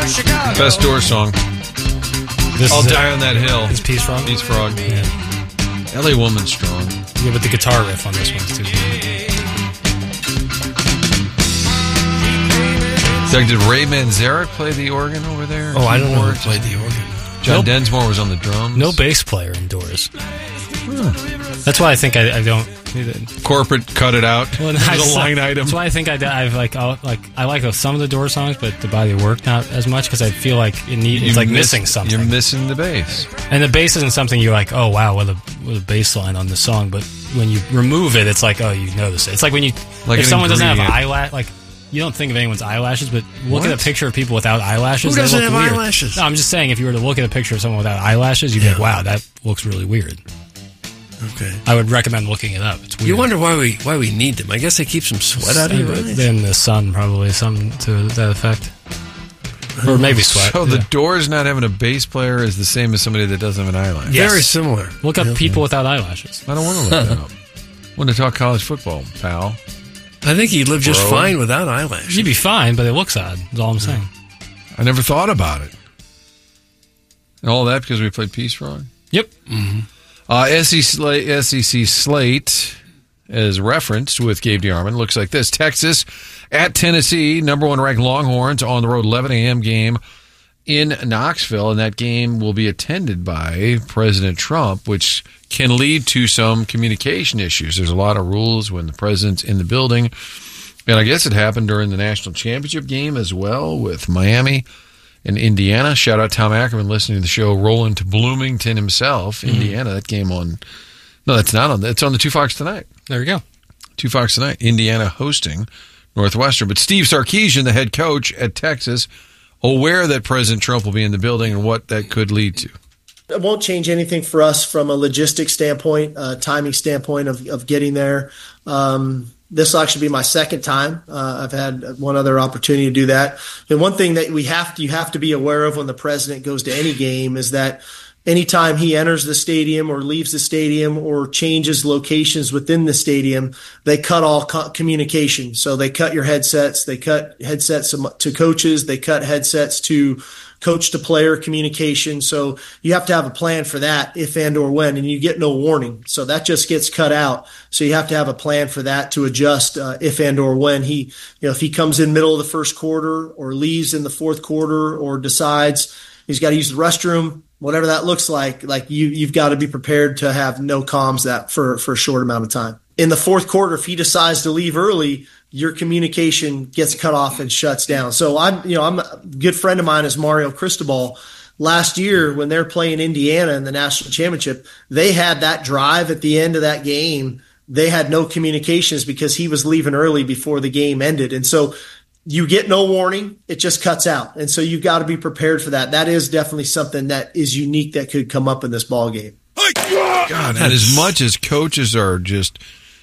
Best Doors song. I'll Die on That Hill. Is Peace Frog? Peace Frog. Yeah. LA Woman's strong. Yeah, but the guitar riff on this one is too good. Doug, did Ray Manzarek play the organ over there? Oh, I don't know who played the organ. John Densmore was on the drums. No bass player in Doors. That's why I think I don't. Corporate cut it out. Well, as a line item. That's why I think I like some of the Doors songs, but the body of work not as much because I feel like it's missing something. You're missing the bass, and the bass isn't something you're like, oh wow, what a bass line on this song. But when you remove it, it's like, oh, you notice it. It's like when if someone doesn't have eyelash, like. You don't think of anyone's eyelashes, but look at a picture of people without eyelashes. Who doesn't have weird. eyelashes? No, I'm just saying, if you were to look at a picture of someone without eyelashes, you'd be like, wow, that looks really weird. Okay. I would recommend looking it up. It's weird. You wonder why we need them. I guess they keep some sweat out of your eyes. Then the sun, probably, something to that effect. Or maybe sweat. So the Doors not having a bass player is the same as somebody that doesn't have an eyelash. Yes. Very similar. Look up people without eyelashes. I don't want to look that up. I want to talk college football, pal. I think he'd live just fine without eyelashes. You'd be fine, but it looks odd. That's all I'm saying. I never thought about it. And all that because we played Peace Frog? Yep. Mm-hmm. SEC slate, as referenced with Gabe DeArmond, looks like this. Texas at Tennessee, number 1 ranked Longhorns on the road, 11 a.m. game in Knoxville, and that game will be attended by President Trump, which can lead to some communication issues. There's a lot of rules when the president's in the building, and I guess it happened during the national championship game as well with Miami and Indiana. Shout out Tom Ackerman listening to the show, rolling to Bloomington himself, Indiana. That game on, no, that's not on, it's on the 2 Fox tonight. There you go. 2 Fox tonight, Indiana hosting Northwestern. But Steve Sarkisian, the head coach at Texas, aware that President Trump will be in the building and what that could lead to. It won't change anything for us from a logistics standpoint, timing standpoint of getting there. This will actually be my second time. I've had one other opportunity to do that. And one thing that you have to be aware of when the president goes to any game is that anytime he enters the stadium or leaves the stadium or changes locations within the stadium, they cut all communication. So they cut your headsets. They cut headsets to coaches. They cut headsets to coach to player communication. So you have to have a plan for that if and or when, and you get no warning. So that just gets cut out. So you have to have a plan for that to adjust if and or when if he comes in middle of the first quarter or leaves in the fourth quarter or decides he's got to use the restroom. Whatever that looks like you've got to be prepared to have no comms that for a short amount of time. In the fourth quarter, if he decides to leave early, your communication gets cut off and shuts down. So I'm a good friend of mine is Mario Cristobal. Last year when they're playing Indiana in the national championship, they had that drive at the end of that game. They had no communications because he was leaving early before the game ended. And so you get no warning, it just cuts out. And so you've got to be prepared for that. That is definitely something that is unique that could come up in this ball game. God, and as much as coaches are just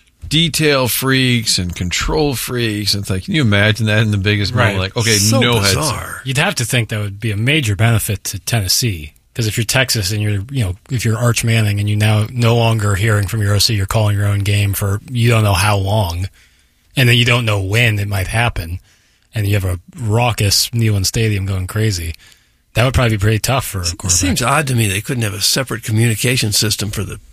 detail freaks and control freaks, it's like, can you imagine that in the biggest moment? Like, okay, so no bizarre. heads. You'd have to think that would be a major benefit to Tennessee. Because if you're Texas and if you're Arch Manning and you now no longer hearing from your OC, you're calling your own game for you don't know how long, and then you don't know when it might happen, and you have a raucous Neyland Stadium going crazy, that would probably be pretty tough for a quarterback. It seems odd to me they couldn't have a separate communication system for the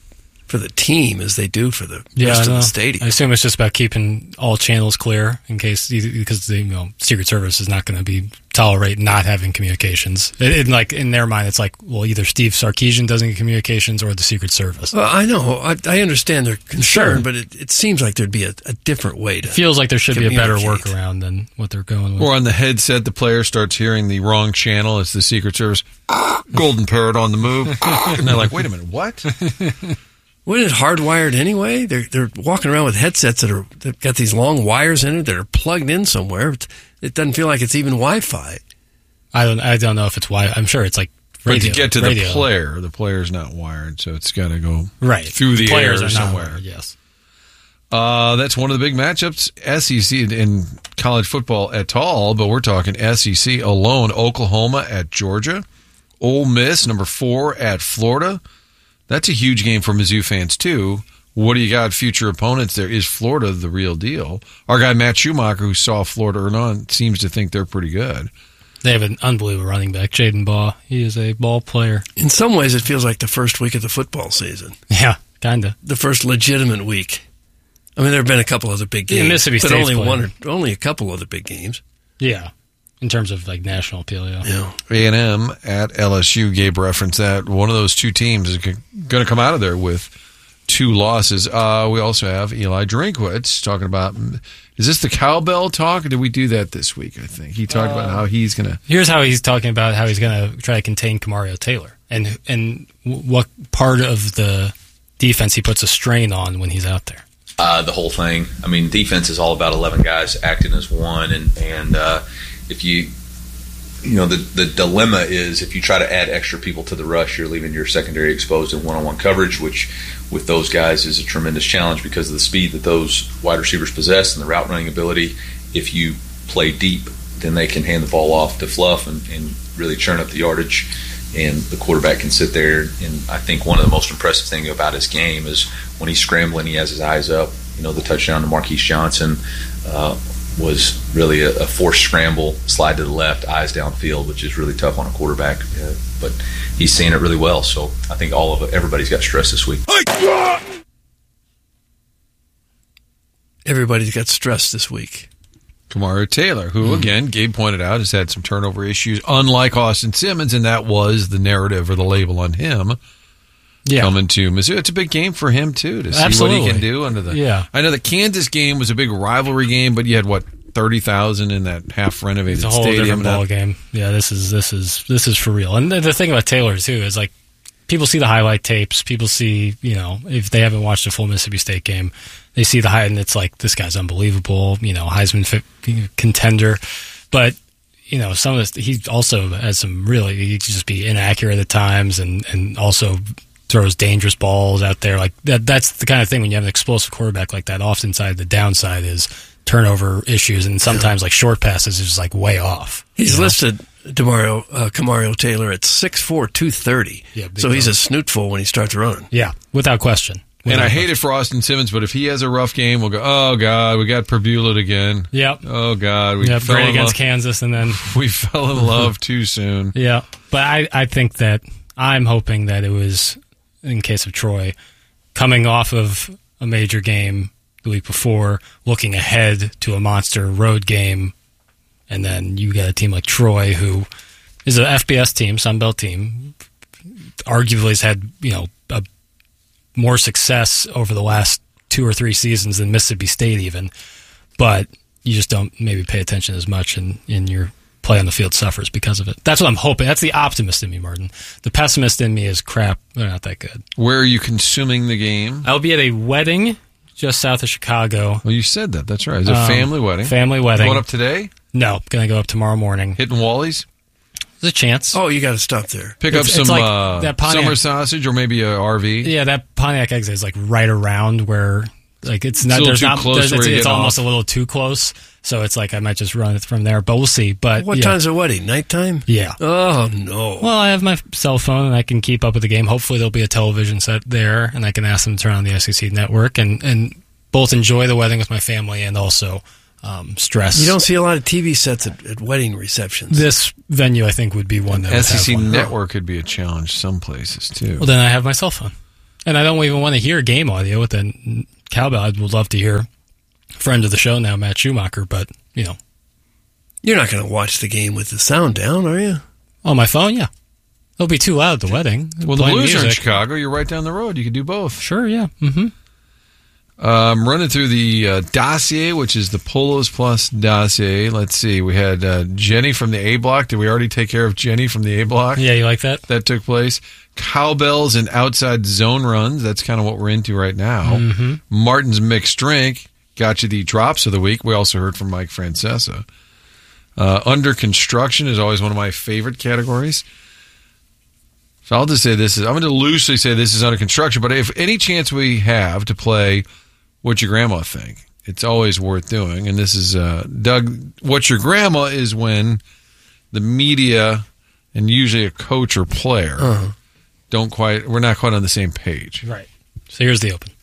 team as they do for the rest of the stadium. I assume it's just about keeping all channels clear in case, because the Secret Service is not going to tolerate not having communications. In their mind, it's like, well, either Steve Sarkisian doesn't get communications or the Secret Service. Well, I know. I understand their concern, but it seems like there'd be a different way to feels like there should be a better workaround than what they're going with. Or on the headset, the player starts hearing the wrong channel. It's the Secret Service. Golden parrot on the move. And they're like, wait a minute, what? Wasn't it hardwired anyway? They're walking around with headsets that got these long wires in it that are plugged in somewhere. It doesn't feel like it's even Wi-Fi. I don't know if it's Wi-Fi. I'm sure it's like radio. But to get to the player's not wired, so it's got to go through the players air somewhere. Wired, yes. That's one of the big matchups, SEC in college football at all, but we're talking SEC alone. Oklahoma at Georgia. Ole Miss, number 4 at Florida. That's a huge game for Mizzou fans, too. What do you got? Future opponents there. Is Florida the real deal? Our guy Matt Schumacher, who saw Florida early on, seems to think they're pretty good. They have an unbelievable running back, Jaden Baugh. He is a ball player. In some ways, it feels like the first week of the football season. Yeah, kind of. The first legitimate week. I mean, there have been a couple of the big games, Mississippi but State's only a couple of the big games. Yeah, in terms of like national appeal. Yeah. A&M at LSU. Gabe referenced that one of those two teams is going to come out of there with 2 losses. We also have Eli Drinkwitz talking about. Is this the cowbell talk, or did we do that this week? I think he talked about how he's going to. Here's how he's talking about how he's going to try to contain Kamario Taylor and what part of the defense he puts a strain on when he's out there. The whole thing. I mean, defense is all about 11 guys acting as one, and if the dilemma is if you try to add extra people to the rush, you're leaving your secondary exposed in one-on-one coverage, which with those guys is a tremendous challenge because of the speed that those wide receivers possess and the route running ability. If you play deep, then they can hand the ball off to Fluff and really churn up the yardage, and the quarterback can sit there. And I think one of the most impressive things about his game is when he's scrambling, he has his eyes up. The touchdown to Marquise Johnson was really a forced scramble, slide to the left, eyes downfield, which is really tough on a quarterback. But he's seeing it really well. So I think everybody's got stress this week. Everybody's got stress this week. Kamario Taylor, who, again, Gabe pointed out, has had some turnover issues, unlike Austin Simmons, and that was the narrative or the label on him. Yeah. Coming to Missouri. It's a big game for him, too, to see what he can do under the... Yeah. I know the Kansas game was a big rivalry game, but you had, 30,000 in that half-renovated stadium. It's a whole different ball game. Yeah, this is for real. And the thing about Taylor, too, is, people see the highlight tapes. People see, if they haven't watched a full Mississippi State game, they see the highlight, and it's this guy's unbelievable, Heisman contender. But, some of this, he also has some really, he can just be inaccurate at times and also throws dangerous balls out there. That's the kind of thing when you have an explosive quarterback like that, oftentimes the downside is turnover issues, and sometimes short passes is just way off. He's listed Kamario Taylor at 6'4", 230. Yeah, so he's a snootful when he starts running. Yeah, without question. And I hate it for Austin Simmons, but if he has a rough game, we'll go, oh, God, we got Perbulat again. Yep. Oh, God. We fell great against Kansas, and then... we fell in love too soon. Yeah, but I think that I'm hoping that it was, in case of Troy, coming off of a major game the week before, looking ahead to a monster road game, and then you got a team like Troy, who is an FBS team, Sun Belt team, arguably has had, a more success over the last 2 or 3 seasons than Mississippi State even, but you just don't maybe pay attention as much, and your play on the field suffers because of it. That's what I'm hoping. That's the optimist in me, Martin. The pessimist in me is crap. They're not that good. Where are you consuming the game? I'll be at a wedding just south of Chicago. Well, you said that. That's right. It's a family wedding. Family wedding. Going up today? No, going to go up tomorrow morning. Hitting Wally's? There's a chance. Oh, you got to stop there. Pick up some summer sausage or maybe a RV. Yeah, that Pontiac exit is right around where it's not. There's not. It's almost a little too close. So it's I might just run it from there, but we'll see. But what time's the wedding? Nighttime? Yeah. Oh no. Well, I have my cell phone and I can keep up with the game. Hopefully there'll be a television set there, and I can ask them to turn on the SEC network and both enjoy the wedding with my family and also stress. You don't see a lot of TV sets at wedding receptions. This venue, I think, would be one that SEC would have one. network could be a challenge some places too. Well, then I have my cell phone, and I don't even want to hear game audio with the cowbell. I would love to hear friend of the show now, Matt Schumacher, but you're not going to watch the game with the sound down, are you? On my phone, yeah. It'll be too loud at the wedding. Well, the Blues are in Chicago. You're right down the road. You can do both. Sure, yeah. Mm-hmm. Running through the dossier, which is the Polos Plus dossier. Let's see. We had Jenny from the A Block. Did we already take care of Jenny from the A Block? Yeah, you like that? That took place. Cowbells and outside zone runs. That's kind of what we're into right now. Mm-hmm. Martin's mixed drink. Got you the drops of the week. We also heard from Mike Francesa. Under construction is always one of my favorite categories. So I'll just say I'm going to loosely say this is under construction, but if any chance we have to play What's Your Grandma Think, it's always worth doing. And this is, Doug, What's Your Grandma is when the media and usually a coach or player we're not quite on the same page. Right. So here's the open.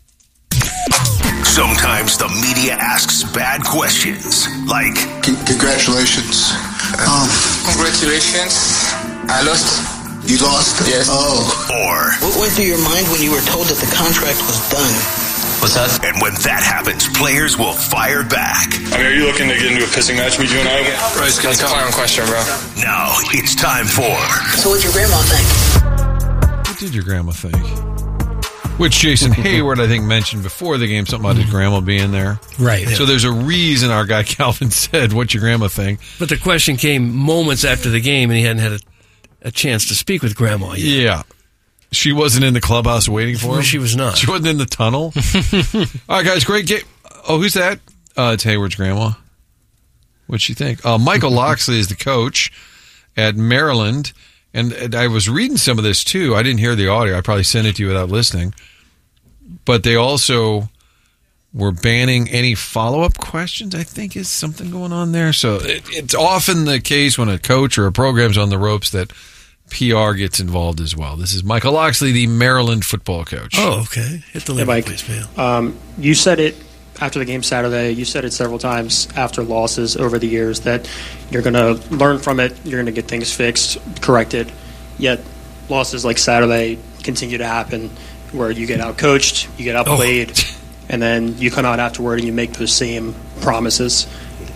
Sometimes the media asks bad questions, like, congratulations. Congratulations. I lost. You lost? Yes. Oh. Or what went through your mind when you were told that the contract was done? What's that? And when that happens, players will fire back. I mean, are you looking to get into a pissing match with you and I? That's a clown question, bro. Now it's time for... So what'd your grandma think? What did your grandma think? Which Jason Hayward, I think, mentioned before the game, something about his grandma being there. Right. So there's a reason our guy Calvin said, what's your grandma think? But the question came moments after the game, and he hadn't had a chance to speak with Grandma yet. Yeah. She wasn't in the clubhouse waiting for him? She was not. She wasn't in the tunnel? All right, guys, great game. Oh, who's that? It's Hayward's grandma. What'd she think? Michael Locksley is the coach at Maryland. And I was reading some of this, too. I didn't hear the audio. I probably sent it to you without listening. But they also were banning any follow-up questions, I think, is something going on there. So it's often the case when a coach or a program's on the ropes that PR gets involved as well. This is Michael Locksley, the Maryland football coach. Oh, okay. Hit the link, please, Mail. You said it after the game Saturday. You said it several times after losses over the years that you're going to learn from it. You're going to get things fixed, corrected. Yet losses like Saturday continue to happen where you get out-coached, you get outplayed, and then you come out afterward and you make those same promises.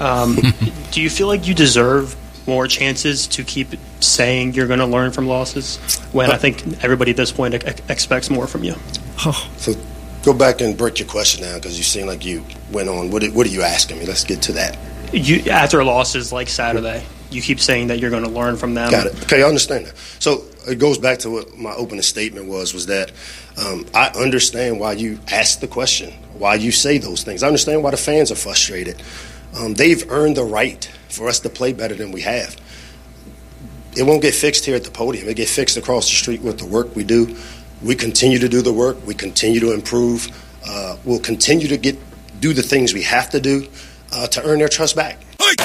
Do you feel like you deserve more chances to keep saying you're going to learn from losses when I think everybody at this point expects more from you? So go back and break your question down because you seem like you went on. What are you asking me? Let's get to that. After losses like Saturday, you keep saying that you're going to learn from them. Got it. Okay, I understand that. So it goes back to what my opening statement was that I understand why you asked the question, why you say those things. I understand why the fans are frustrated. They've earned the right for us to play better than we have. It won't get fixed here at the podium. It gets fixed across the street with the work we do. We continue to do the work. We continue to improve. We'll continue to do the things we have to do to earn their trust back.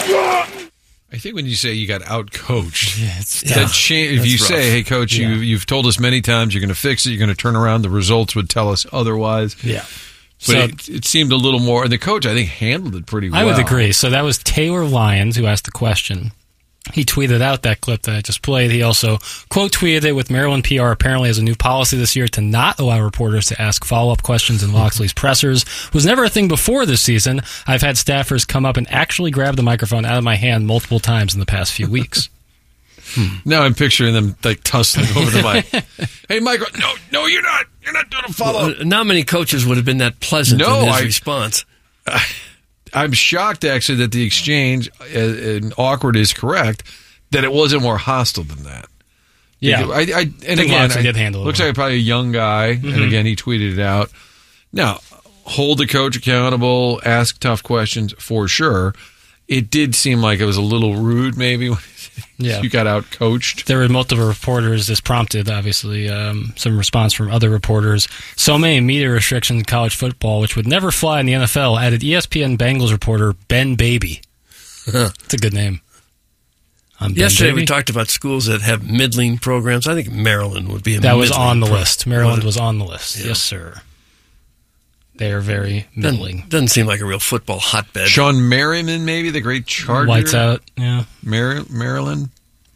I think when you say you got out-coached, if That's you rough. say, hey, Coach, you've told us many times you're going to fix it, you're going to turn around, the results would tell us otherwise. Yeah. But it seemed a little more, and the coach, I think, handled it pretty well. I would agree. So that was Taylor Lyons who asked the question. He tweeted out that clip that I just played. He also quote tweeted it with Maryland PR apparently has a new policy this year to not allow reporters to ask follow-up questions in Locksley's pressers. Was never a thing before this season. I've had staffers come up and actually grab the microphone out of my hand multiple times in the past few weeks. Now I'm picturing them like tussling over the mic. Hey, Michael, no, you're not. You're not doing a follow-up. Not many coaches would have been that pleasant in his response. I'm shocked, actually, that the exchange, and awkward is correct, that it wasn't more hostile than that. Yeah. And again, did handle it looks well. like probably a young guy, and again, he tweeted it out. Now, hold the coach accountable, ask tough questions for sure. It did seem like it was a little rude, maybe, when you got out coached. There were multiple reporters. This prompted, obviously, some response from other reporters. So many media restrictions in college football, which would never fly in the NFL, added ESPN Bengals reporter Ben Baby. It's a good name. Yesterday we talked about schools that have middling programs. I think Maryland would be a that was middling on the pro- list. Maryland was on the list. Yeah. Yes, sir. They are very middling. Doesn't seem like a real football hotbed. Sean Merriman, maybe, the great Charger. Lights out, yeah. Maryland.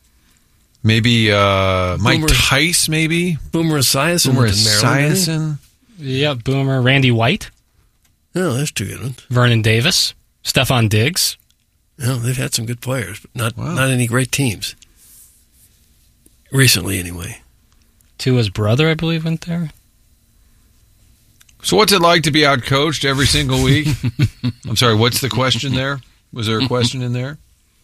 Maybe Mike Tice, maybe. Boomer Esiason. Boomer Esiason. Yeah, Boomer. Randy White. Oh, there's two good ones. Vernon Davis. Stephon Diggs. No, they've had some good players, but not any great teams. Recently, anyway. Tua's brother, I believe, went there. So what's it like to be out-coached every single week? I'm sorry, what's the question there? Was there a question in there?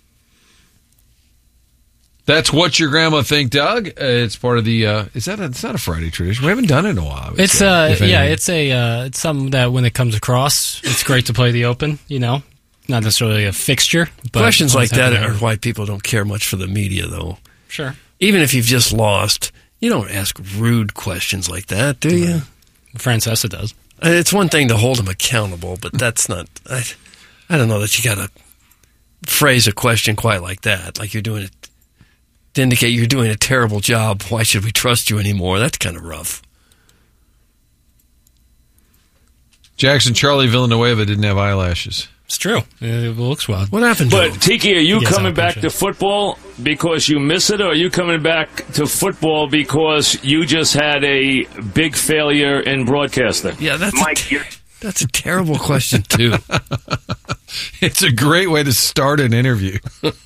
That's What Your Grandma Think, Doug. It's part of the, it's not a Friday tradition. We haven't done it in a while. It's something that when it comes across, it's great to play the open, not necessarily a fixture. But questions like that are why people don't care much for the media, though. Sure. Even if you've just lost, you don't ask rude questions like that, do you? Francesa does. It's one thing to hold them accountable, but that's not. I don't know that you got to phrase a question quite like that. Like you're doing it to indicate you're doing a terrible job. Why should we trust you anymore? That's kind of rough. Jackson Charlie Villanueva didn't have eyelashes. It's true. It looks wild. What happened to But him? Tiki, are you He gets coming back outpunched. to football because you miss it, or are you coming back to football because you just had a big failure in broadcasting? Yeah, that's a terrible question, too. It's a great way to start an interview.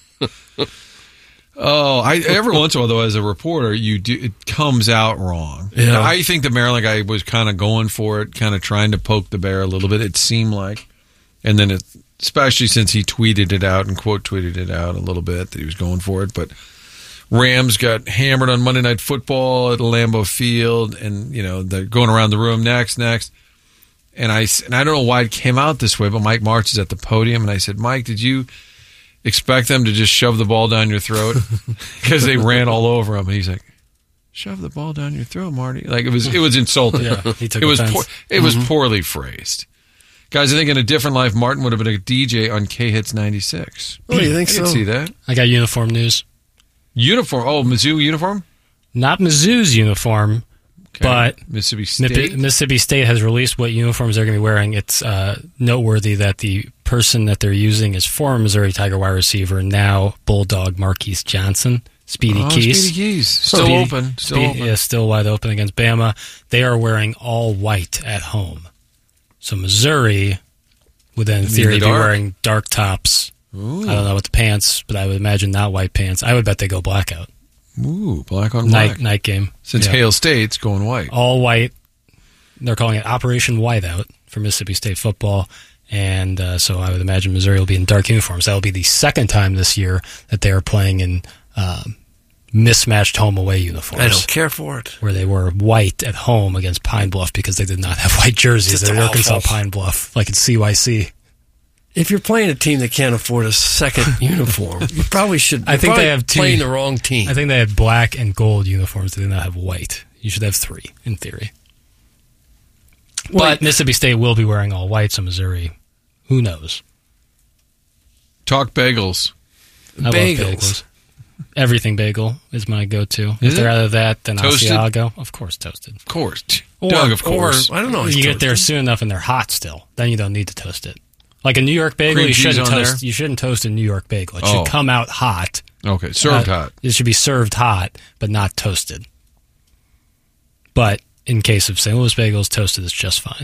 Every once in a while, though, as a reporter, it comes out wrong. Yeah. And I think the Maryland guy was kind of going for it, kind of trying to poke the bear a little bit, it seemed like. And then, especially since he tweeted it out and quote tweeted it out a little bit that he was going for it. But Rams got hammered on Monday Night Football at Lambeau Field, and they're going around the room next. And I don't know why it came out this way, but Mike Martz is at the podium, and I said, Mike, did you expect them to just shove the ball down your throat? Because they ran all over him. And he's like, shove the ball down your throat, Marty. Like it was insulting. Yeah, he took it was offense. it was poorly phrased. Guys, I think in a different life, Martin would have been a DJ on K-Hits 96. Oh, you think I so? can see that. I got uniform news. Uniform. Oh, Mizzou uniform? Not Mizzou's uniform, but Mississippi State. Mississippi State has released what uniforms they're going to be wearing. It's noteworthy that the person that they're using is former Missouri Tiger wide receiver, now Bulldog Marquise Johnson. Speedy Keys. Speedy Keys. Still open. Yeah, still wide open against Bama. They are wearing all white at home. So Missouri would then, in theory, be wearing dark tops. Ooh. I don't know what the pants, but I would imagine not white pants. I would bet they go blackout. Ooh, black on black. Night game. Since Hale State's going white. All white. They're calling it Operation Whiteout for Mississippi State football. And so I would imagine Missouri will be in dark uniforms. That will be the second time this year that they are playing in mismatched home-away uniforms. I don't care for it. Where they were white at home against Pine Bluff because they did not have white jerseys. They're Arkansas Pine Bluff, like at CYC. If you're playing a team that can't afford a second uniform, you probably should. I think they have two. Playing the wrong team. I think they had black and gold uniforms. They did not have white. You should have three, in theory. But Mississippi State will be wearing all white, so Missouri, who knows? Talk bagels. I love bagels. Everything bagel is my go-to. Is If they're it? out of that, then Toasted? Asiago. Of course, toasted. Of course. Doug, of course. Or, I don't know. You get there soon enough and they're hot still. Then you don't need to toast it. Like a New York bagel, Cream you cheese shouldn't on toast. there? You shouldn't toast a New York bagel. It Oh. should come out hot. Okay, served hot. It should be served hot, but not toasted. But in case of St. Louis bagels, toasted is just fine.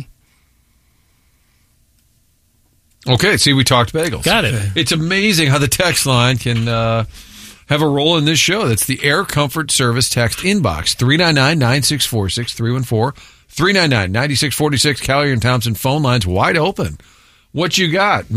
Okay, see, we talked bagels. Got it. Okay. It's amazing how the text line can have a role in this show. That's the Air Comfort Service text inbox, 399-9646, 319-9646. Callier and Thompson phone lines wide open. What you got?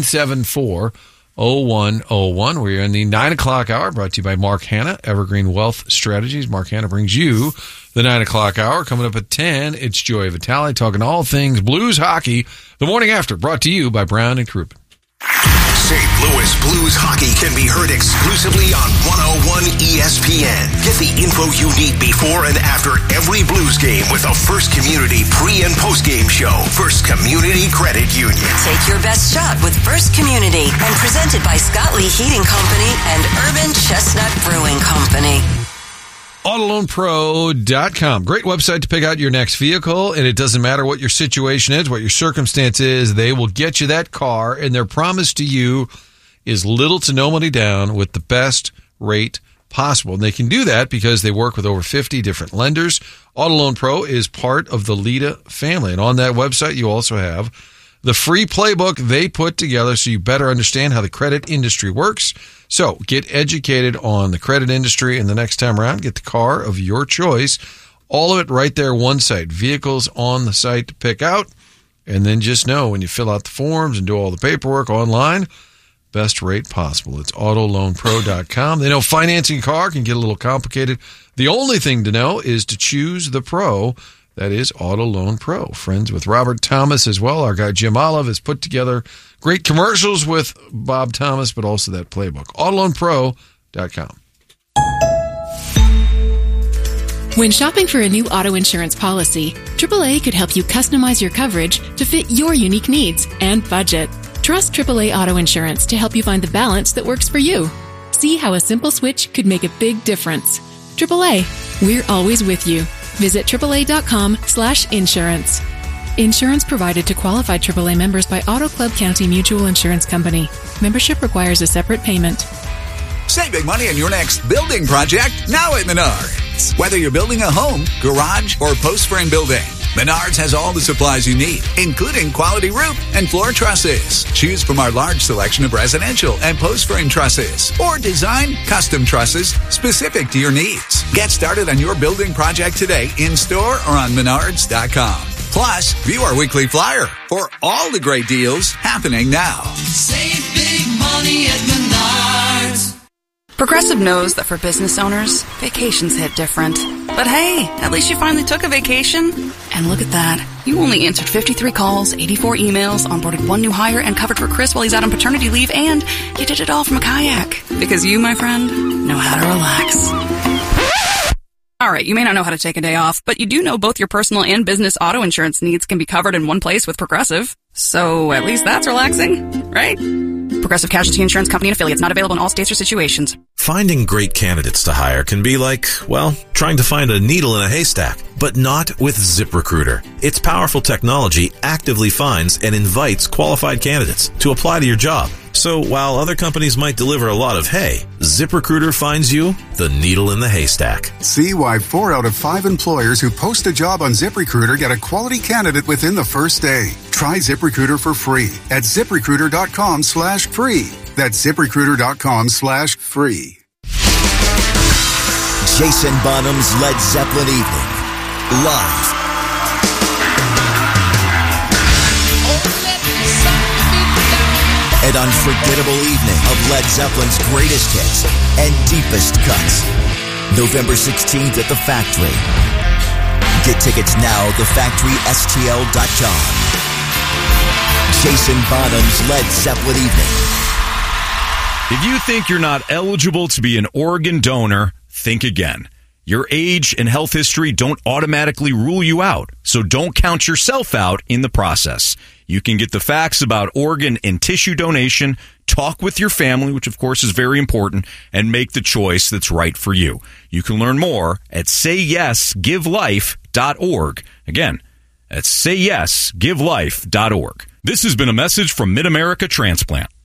974-0101. We're in the 9 o'clock hour, brought to you by Mark Hanna, Evergreen Wealth Strategies. Mark Hanna brings you the 9 o'clock hour. Coming up at 10, it's Joey Vitale talking all things Blues hockey. The morning after, brought to you by Brown and Crouppen. St. Louis Blues hockey can be heard exclusively on 101 ESPN. Get the info you need before and after every Blues game with a First Community pre- and post-game show. First Community Credit Union. Take your best shot with First Community and presented by Scott Lee Heating Company and Urban Chestnut Brewing Company. AutoLoanPro.com. Great website to pick out your next vehicle, and it doesn't matter what your situation is, what your circumstance is, they will get you that car, and their promise to you is little to no money down with the best rate possible. And they can do that because they work with over 50 different lenders. Auto Loan Pro is part of the Lita family, and on that website you also have the free playbook they put together so you better understand how the credit industry works. So get educated on the credit industry, and the next time around, get the car of your choice. All of it right there, one site. Vehicles on the site to pick out. And then just know when you fill out the forms and do all the paperwork online, best rate possible. It's AutoLoanPro.com. They know financing a car can get a little complicated. The only thing to know is to choose the pro. That is Auto Loan Pro. Friends with Robert Thomas as well. Our guy Jim Olive has put together great commercials with Bob Thomas, but also that playbook. AutoLoanPro.com. When shopping for a new auto insurance policy, AAA could help you customize your coverage to fit your unique needs and budget. Trust AAA Auto Insurance to help you find the balance that works for you. See how a simple switch could make a big difference. AAA, we're always with you. Visit AAA.com/insurance. Insurance provided to qualified AAA members by Auto Club County Mutual Insurance Company. Membership requires a separate payment. Save big money on your next building project now at Menards. Whether you're building a home, garage, or post-frame building, Menards has all the supplies you need, including quality roof and floor trusses. Choose from our large selection of residential and post-frame trusses, or design custom trusses specific to your needs. Get started on your building project today in-store or on Menards.com. Plus, view our weekly flyer for all the great deals happening now. Save big money at Menards. Progressive knows that for business owners, vacations hit different. But hey, at least you finally took a vacation. And look at that. You only answered 53 calls, 84 emails, onboarded 1 new hire, and covered for Chris while he's out on paternity leave, and you did it all from a kayak. Because you, my friend, know how to relax. All right, you may not know how to take a day off, but you do know both your personal and business auto insurance needs can be covered in one place with Progressive. So at least that's relaxing, right? Progressive Casualty Insurance Company and affiliates, not available in all states or situations. Finding great candidates to hire can be like, well, trying to find a needle in a haystack, but not with ZipRecruiter. Its powerful technology actively finds and invites qualified candidates to apply to your job. So while other companies might deliver a lot of hay, ZipRecruiter finds you the needle in the haystack. See why 4 out of 5 employers who post a job on ZipRecruiter get a quality candidate within the first day. Try ZipRecruiter for free at ZipRecruiter.com/free. That's ZipRecruiter.com/free. Jason Bonham's Led Zeppelin Evening. Live. An unforgettable evening of Led Zeppelin's greatest hits and deepest cuts. November 16th at The Factory. Get tickets now at thefactorystl.com. Jason Bonham's Led Zeppelin Evening. If you think you're not eligible to be an organ donor, think again. Your age and health history don't automatically rule you out, so don't count yourself out in the process. You can get the facts about organ and tissue donation, talk with your family, which of course is very important, and make the choice that's right for you. You can learn more at sayyesgivelife.org. Again, that's sayyesgivelife.org. This has been a message from Mid-America Transplant.